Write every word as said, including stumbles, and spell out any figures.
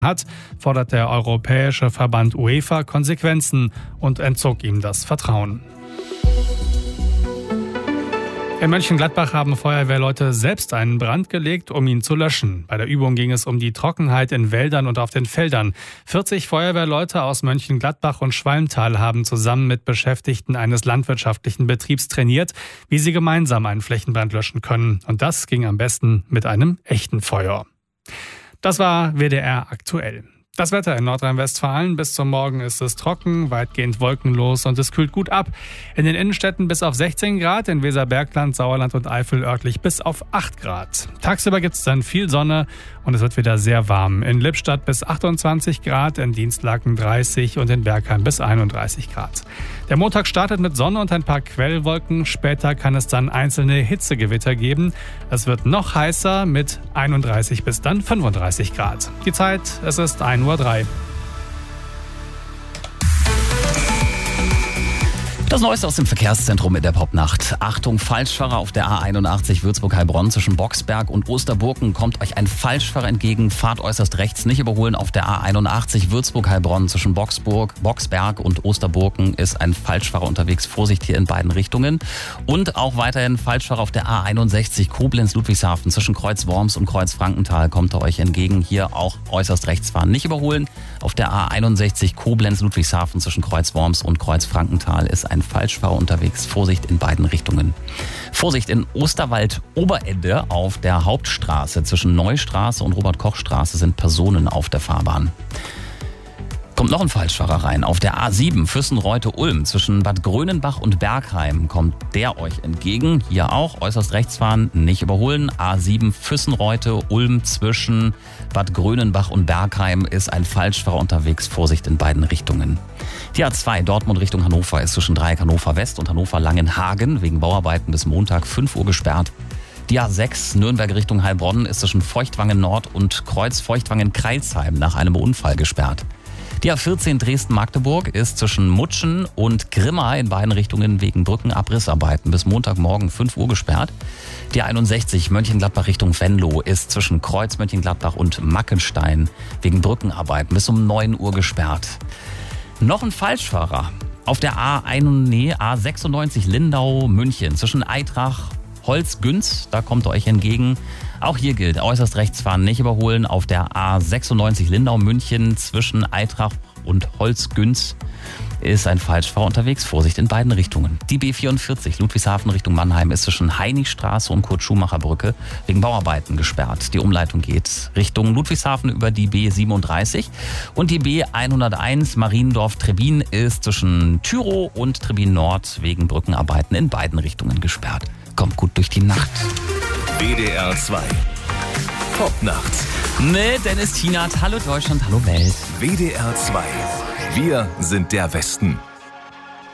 hat, fordert der europäische Verband UEFA Konsequenzen und entzog ihm das Vertrauen. In Mönchengladbach haben Feuerwehrleute selbst einen Brand gelegt, um ihn zu löschen. Bei der Übung ging es um die Trockenheit in Wäldern und auf den Feldern. vierzig Feuerwehrleute aus Mönchengladbach und Schwalmtal haben zusammen mit Beschäftigten eines landwirtschaftlichen Betriebs trainiert, wie sie gemeinsam einen Flächenbrand löschen können. Und das ging am besten mit einem echten Feuer. Das war W D R aktuell. Das Wetter in Nordrhein-Westfalen. Bis zum Morgen ist es trocken, weitgehend wolkenlos und es kühlt gut ab. In den Innenstädten bis auf sechzehn Grad, in Weserbergland, Sauerland und Eifel örtlich bis auf acht Grad. Tagsüber gibt es dann viel Sonne und es wird wieder sehr warm. In Lippstadt bis achtundzwanzig Grad, in Dienstlaken dreißig und in Bergheim bis einunddreißig Grad. Der Montag startet mit Sonne und ein paar Quellwolken. Später kann es dann einzelne Hitzegewitter geben. Es wird noch heißer mit einunddreißig bis dann fünfunddreißig Grad. Die Zeit, es ist ein Uhr drei. Das Neueste aus dem Verkehrszentrum in der Popnacht. Achtung, Falschfahrer auf der A einundachtzig Würzburg-Heilbronn zwischen Boxberg und Osterburken. Kommt euch ein Falschfahrer entgegen, fahrt äußerst rechts, nicht überholen. Auf der A einundachtzig Würzburg-Heilbronn zwischen Boxburg, Boxberg und Osterburken ist ein Falschfahrer unterwegs. Vorsicht hier in beiden Richtungen. Und auch weiterhin Falschfahrer auf der A einundsechzig Koblenz-Ludwigshafen zwischen Kreuz Worms und Kreuz Frankenthal. Kommt er euch entgegen, hier auch äußerst rechts fahren, nicht überholen. Auf der A einundsechzig Koblenz-Ludwigshafen zwischen Kreuz Worms und Kreuz Frankenthal ist ein Falschfahrer unterwegs. Vorsicht in beiden Richtungen. Vorsicht in Osterwald-Oberende auf der Hauptstraße zwischen Neustraße und Robert-Koch-Straße sind Personen auf der Fahrbahn. Kommt noch ein Falschfahrer rein. Auf der A sieben Füssen-Reute-Ulm zwischen Bad Grönenbach und Bergheim kommt der euch entgegen. Hier auch äußerst rechts fahren, nicht überholen. A sieben Füssen-Reute-Ulm zwischen Bad Grönenbach und Bergheim ist ein Falschfahrer unterwegs. Vorsicht in beiden Richtungen. Die A zwei Dortmund Richtung Hannover ist zwischen Dreieck Hannover West und Hannover Langenhagen wegen Bauarbeiten bis Montag fünf Uhr gesperrt. Die A sechs Nürnberg Richtung Heilbronn ist zwischen Feuchtwangen Nord und Kreuz Feuchtwangen-Kreilsheim nach einem Unfall gesperrt. Die A vierzehn Dresden-Magdeburg ist zwischen Mutschen und Grimma in beiden Richtungen wegen Brückenabrissarbeiten bis Montagmorgen fünf Uhr gesperrt. Die A einundsechzig Mönchengladbach Richtung Venlo ist zwischen Kreuz Mönchengladbach und Mackenstein wegen Brückenarbeiten bis um neun Uhr gesperrt. Noch ein Falschfahrer auf der A eins, nee, A sechsundneunzig Lindau-München zwischen Eitrach Holzgünz, da kommt euch entgegen. Auch hier gilt, äußerst rechts fahren, nicht überholen. Auf der A sechsundneunzig Lindau-München zwischen Eitrach und Holzgünz ist ein Falschfahrer unterwegs. Vorsicht in beiden Richtungen. Die B vierundvierzig Ludwigshafen Richtung Mannheim ist zwischen Heiligstraße und Kurt-Schumacher-Brücke wegen Bauarbeiten gesperrt. Die Umleitung geht Richtung Ludwigshafen über die B siebenunddreißig. Und die B hunderteins Mariendorf-Trebin ist zwischen Tyrow und Trebin Nord wegen Brückenarbeiten in beiden Richtungen gesperrt. Kommt gut durch die Nacht. W D R zwei Popnacht mit Dennis Tienert. Hallo Deutschland, hallo Welt. W D R zwei. Wir sind der Westen.